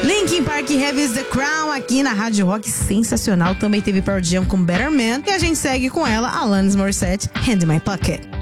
Linkin Park, Heavy's the Crown, aqui na Rádio Rock, sensacional. Também teve Pearl Jam com Better Man. E a gente segue com ela, Alanis Morissette, Hand in My Pocket.